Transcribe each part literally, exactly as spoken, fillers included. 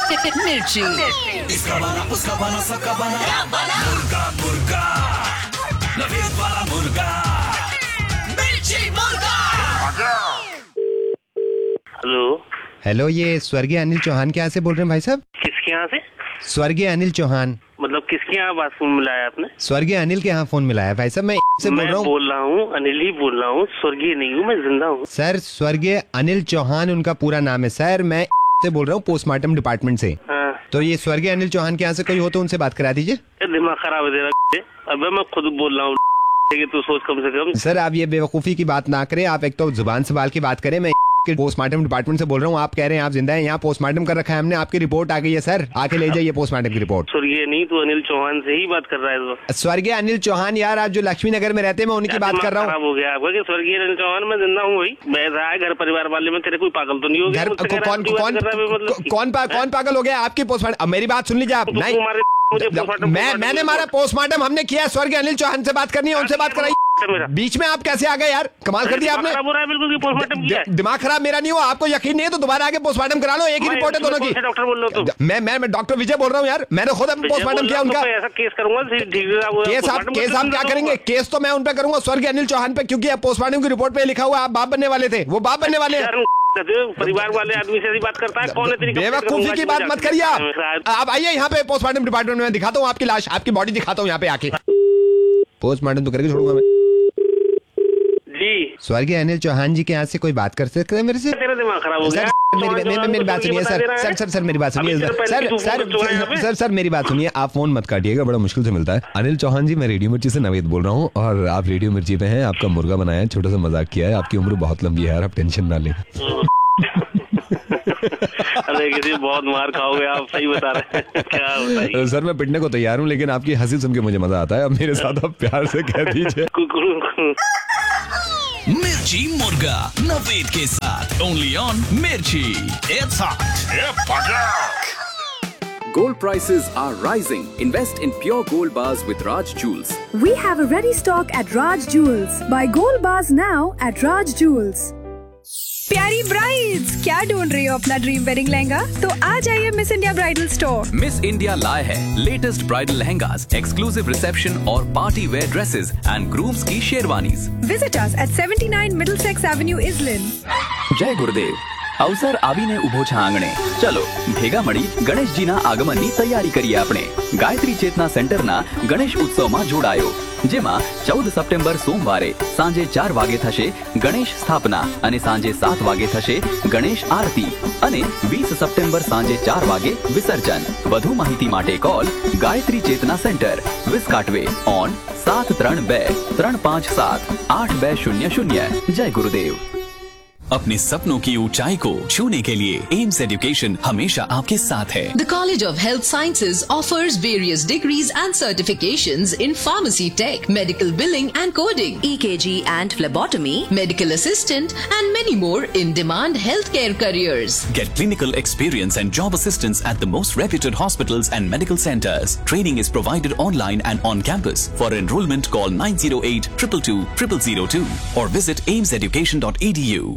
मिर्ची। इसका बना उसका बना सबका बना मुर्गा मुर्गा नवीद वाला मुर्गा मिर्ची मुर्गा। हेलो हेलो, ये स्वर्गीय अनिल चौहान के यहाँ से बोल रहे हैं भाई साहब? किसके यहाँ से? स्वर्गीय अनिल चौहान। मतलब किसके यहाँ बात फोन मिलाया आपने? स्वर्गीय अनिल के यहाँ फोन मिलाया भाई साहब। मैं से बोल रहा हूँ। बोल रहा हूँ अनिल ही बोल रहा हूँ, स्वर्गीय नहीं हूँ, मैं जिंदा हूँ सर। स्वर्गीय अनिल चौहान उनका पूरा नाम है सर। मैं से बोल रहा हूँ पोस्टमार्टम डिपार्टमेंट से। हाँ। तो ये स्वर्गीय अनिल चौहान के यहाँ से कोई हो तो उनसे बात करा दीजिए। दिमाग खराब है तेरा। अब मैं खुद बोल रहा हूँ तू सोच कम से कम। सर आप ये बेवकूफी की बात ना करें। आप एक तो जुबान संभाल की बात करें। मैं पोस्टमार्टम डिपार्टमेंट से बोल रहा हूँ। आप कह रहे हैं आप जिंदा हैं, यहाँ पोस्टमार्टम कर रखा है हमने। आपकी रिपोर्ट आ गई है सर, आके ले जाइए पोस्टमार्टम की रिपोर्ट। स्वर्गीय नहीं तो अनिल चौहान से ही बात कर रहा है तो। स्वर्गीय अनिल चौहान यार, आप जो लक्ष्मी नगर में रहते हैं, मैं उनकी बात कर रहा हूँ। खराब हो गया आपका कि स्वर्गीय अनिल चौहान मैं जिंदा हूँ भाई। मैं रहा घर परिवार वाले में तेरे कोई पागल तो नहीं हो गया? घर कौन कौन कौन कौन पागल हो गया? आपकी पोस्टमार्टम। मेरी बात सुन लीजिए आप। नहीं मैं मैंने मारा पोस्टमार्टम हमने किया। स्वर्गीय अनिल चौहान से बात करनी है, उनसे बात कराई। बीच में आप कैसे आ गए यार? कमाल कर दिया आपने। बिल्कुल पोस्टमार्टम किया। दिमाग खराब मेरा नहीं हुआ, आपको यकीन नहीं है तो दोबारा आके पोस्टमार्टम करा लो। एक ही रिपोर्ट है दोनों की। डॉक्टर बोल रहे हो? मैं मैं डॉक्टर विजय बोल रहा हूँ यार। मैंने खुद पोस्टमार्टम किया उनका। ऐसा केस करूंगा। केस आप केस आप क्या करेंगे? केस तो मैं उन पे करूंगा, स्वर्गीय अनिल चौहान पे, क्योंकि पोस्टमार्टम की रिपोर्ट पे लिखा हुआ आप बाप बनने वाले थे। वो बाप बनने वाले हैं। परिवार वाले आदमी से ऐसी बात करता है? कौन है तेरी? बेवकूफी की बात मत करिए आप। आप आइए यहाँ पे पोस्टमार्टम डिपार्टमेंट में, दिखाता हूँ आपकी लाश, आपकी बॉडी दिखाता हूँ यहाँ पे आके। पोस्टमार्टम तो करके छोड़ूंगा मैं। जी स्वर्गीय अनिल चौहान जी के यहाँ से कोई बात कर सकते हैं मेरे से? तेरा दिमाग खराब हो गया। मेरी मेरी मेरी बात सुनिए सर। सर सर सर मेरी बात सुनिए sir. Sir sir sir sir मेरी बात सुनिए। आप फोन मत काटिएगा, बड़ा मुश्किल से मिलता है। अनिल चौहान जी, मैं रेडियो मिर्ची से नवेद बोल रहा हूँ और आप रेडियो मिर्ची पे हैं। आपका मुर्गा बनाया है, छोटा सा मजाक किया है। आपकी उम्र बहुत लंबी है यार, आप टेंशन ना लें। अरे किसी बहुत मार खाओगे आप, सही बता रहे हैं। क्या बताइए सर, मैं पिटने को तैयार हूँ, लेकिन आपकी हंसी सुन के मुझे मजा आता है। अब मेरे साथ आप प्यार से कह दीजिए। मिर्ची मुर्गा नवेद के साथ ओनली ऑन मिर्ची। It's hot. Gold prices are rising. Invest in pure gold bars with Raj Jewels. We have a ready stock at Raj Jewels. Buy gold bars now at Raj Jewels. प्यारी brides, क्या ढूंढ रही हो अपना dream wedding lehenga? तो आ जाइए miss India bridal store. Miss India लाए है latest bridal lehengas, exclusive reception और party wear dresses and grooms की sherwanis. Visit us at seventy-nine Middlesex Avenue, Islin. જય ગુરુદેવ. અવસર આવીને ઉભો છે આંગણે. ચલો ભેગા મળી ગણેશજીના આગમનની તૈયારી કરીએ આપણે. ગાયત્રી ચેતના સેન્ટરના ગણેશ ઉત્સવમાં જોડાયો, જેમાં ચૌદ સપ્ટેમ્બર સોમવારે સાંજે ચાર વાગે થશે ગણેશ સ્થાપના અને સાંજે સાત વાગે થશે ગણેશ આરતી અને વીસ સપ્ટેમ્બર સાંજે ચાર વાગે વિસર્જન. વધુ માહિતી માટે call Gayatri Chetana centre, વિસ્કાટવે on સાત ત્રણ બે ત્રણ પાંચ સાત આઠ બે શૂન્ય શૂન્ય. જય ગુરુદેવ. अपने सपनों की ऊंचाई को छूने के लिए एम्स एजुकेशन हमेशा आपके साथ है। The College of Health Sciences offers various degrees and certifications in pharmacy tech, medical billing and coding, E K G and phlebotomy, medical assistant and many more in-demand healthcare careers. Get clinical experience and job assistance at the most reputed hospitals and medical centers. Training is provided online and on campus. For enrollment, call nine zero eight, two two two, zero zero zero two or visit ames education dot e d u.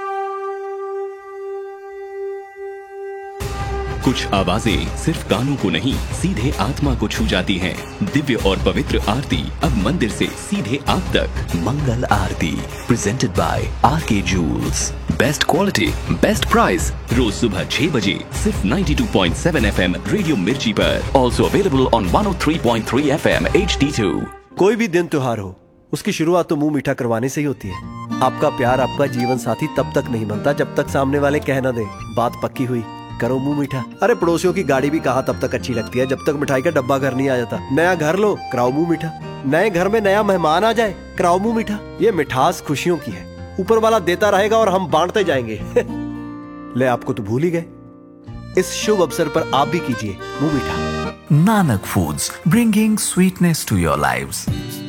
कुछ आवाजें सिर्फ कानों को नहीं, सीधे आत्मा को छू जाती हैं। दिव्य और पवित्र आरती अब मंदिर से सीधे आप तक। मंगल आरती प्रेजेंटेड बाय आर के joules. Best quality, best price. रोज सुबह छह बजे सिर्फ बानवे पॉइंट सात एफ एम रेडियो मिर्ची पर। ऑल्सो अवेलेबल ऑन एक सौ तीन पॉइंट तीन F M H D to. कोई भी दिन त्योहार हो, उसकी शुरुआत तो मुंह मीठा करवाने से ही होती है। आपका प्यार, आपका जीवन साथी तब तक नहीं बनता जब तक सामने वाले कह न दे बात पक्की हुई, करो मुंह मीठा। अरे पड़ोसियों की गाड़ी भी कहाँ तब तक अच्छी लगती है जब तक मिठाई का डब्बा घर नहीं आ जाता। नया घर लो, कराओ मुंह मीठा। नए घर में नया मेहमान आ जाए, कराओ मुंह मीठा। ये मिठास खुशियों की है, ऊपर वाला देता रहेगा और हम बांटते जाएंगे। ले, आपको तो भूल ही गए। इस शुभ अवसर पर आप भी कीजिए मुंह मीठा। Nanak Foods, bringing sweetness to your lives.